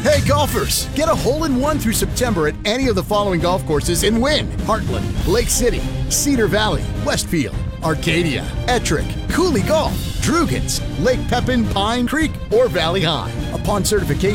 Hey golfers, get a hole-in-one through September at any of the following golf courses and win. Heartland, Lake City, Cedar Valley, Westfield, Arcadia, Ettrick, Cooley Golf, Drugans, Lake Pepin, Pine Creek, or Valley High. Upon certification,